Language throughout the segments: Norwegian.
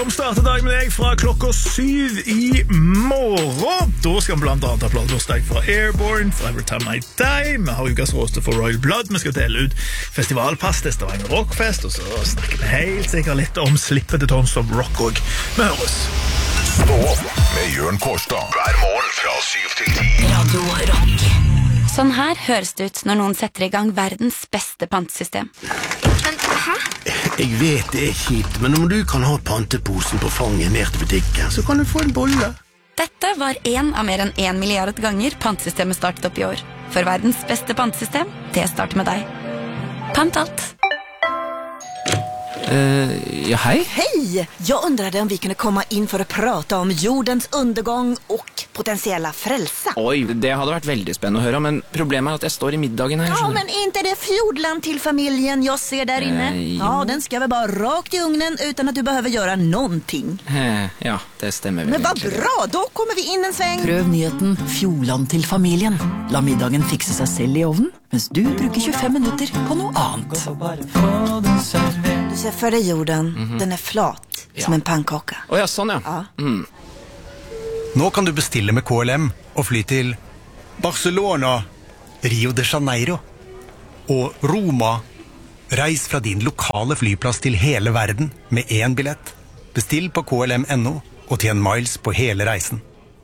som starter dagen med deg fra klokka 7 i morgen. Da skal vi blant annet ha platebursdag fra Airborne, for Every Time I Die. Vi har ukas råste for Royal Blood. Vi skal dele ut festivalpass til Stavanger Rockfest, og så snakker vi helt sikkert litt om slippet til Tons of Rock og vi høres. Stå med Jørn Kårstad hver morgen fra 7 til 10. Radio Rock. Sånn her høres det ut når noen setter i gang verdens beste pantesystem. Men hæ? Jeg vet det kjipt, men om du kan ha panteposen på fanget ned til butikken, så kan du få en bolle. Dette var en av mer enn 1 milliard ganger pantesystemet startet opp i år. For verdens beste pantesystem, det starter med deg. Pant alt. Ja, hej. Hej! Jag undrade om vi kunde komma in för att prata om jordens undergång och potentiella frälsa. Oj, det hade varit väldigt spännande att höra, men problemet är att jag står i middagen här. Ja, men inte det fjordland till familjen jag ser där inne. Ja, den ska väl bara rakt i ugnen utan att du behöver göra någonting. Ja, det stämmer väl. Men vad bra, då kommer vi in en sväng. Prøv nyheten Fjordland til familien. La middagen fikse seg selv i ovnen, mens du bruker 25 minutter på noe annet. Du ser för dig jorden, den är flat som en pannkaka. Ja, sånn ja. Nå kan du bestille med KLM og fly til Barcelona, Rio de Janeiro og Roma. Reis fra din lokale flyplass til hele verden med én billett. Bestill på KLM.no og tjen miles på hele reisen.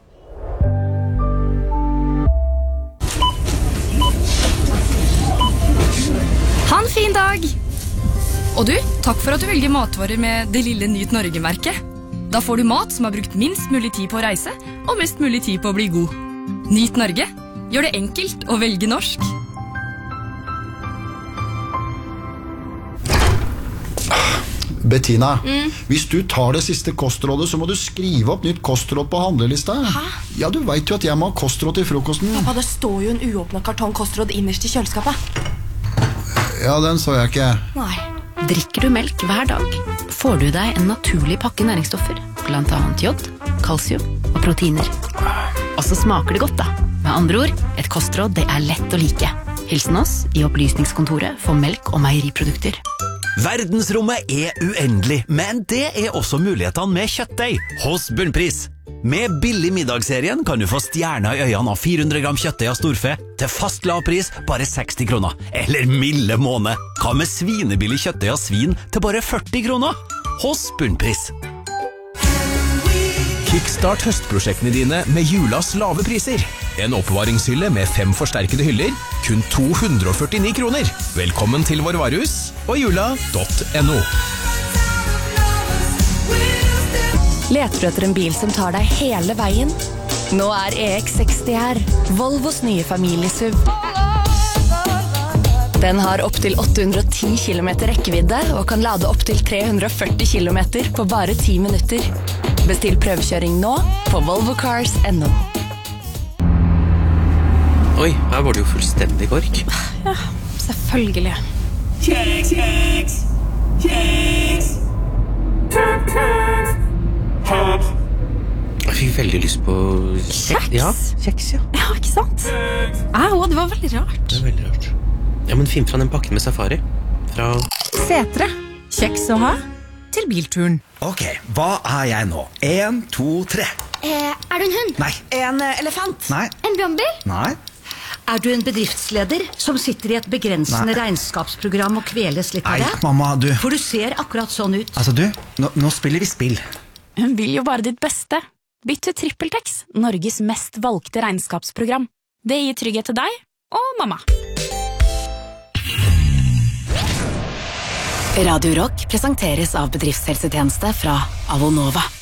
Ha en fin dag! Og du, takk for at du velger matvarer med det lille Nyt Norge-merket. Da får du mat som har brukt minst mulig tid på å reise, og mest mulig tid på å bli god. Nyt Norge. Gjør det enkelt å velge norsk. Bettina, hvis du tar det siste kostrådet, så må du skrive opp nytt kostråd på handlelista. Hæ? Ja, du vet jo at jeg må ha kostråd til frokosten. Pappa, det står jo en uåpnet kartong kostråd innerst i kjøleskapet. Ja, den så jeg ikke. Nei. Drikker du melk hver dag, får du deg en naturlig pakke næringsstoffer, blant annet jod, kalsium og proteiner. Og så smaker det godt da. Med andre ord, et kostråd det er lett å like. Hilsen oss i opplysningskontoret for melk og meieriprodukter. Verdensrommet er uendelig, men det er også mulighetene med kjøttdeig hos Bunnpris. Med billig middagsserien kan du få stjerner i øynene av 400 gram kjøttdeig av storfe til fast lav pris bare 60 kroner. Eller milde måned. Hva med svinebillig kjøttdeig av svin til bare 40 kroner? Hos Bunnpris. Kickstart høstprosjektene dine med julas lave priser. En oppbevaringshylle med 5 forsterkede hyller, kun 249 kroner. Velkommen til vår varehus og jula.no. Leter du etter en bil som tar deg hele veien? Nå er EX60 her, Volvos nye familiesuv. Den har opp til 810 km rekkevidde og kan lade opp til 340 km på bare 10 minutter. Bestill prøvekjøring nå på volvocars.no. Oi, her var det jo fullstendig kork. Ja, selvfølgelig. Kjeks, kjeks, kjeks. Jeg fikk veldig lyst på Kjeks? Ja, kjeks, ja. Ja, ikke sant? Det var veldig rart. Det er veldig rart. Ja, men finn fra den pakken med safari. Fra Setre. Kjeks å ha til bilturen. Ok, hva er jeg nå? 1, 2, 3. Er du en hund? Nei. En elefant? Nei. En bjørnbil? Nei. Er du en bedriftsleder som sitter i et begrensende regnskapsprogram og kveles litt av Nei, det? mamma, du. For du ser akkurat sånn ut. Altså, du, nå spiller vi spill. Hun vil jo bare ditt beste. Bytt til TrippelTex, Norges mest valgte regnskapsprogram. Det gir trygghet til deg og mamma. Radio Rock presenteres av bedriftshelsetjeneste fra Avonova.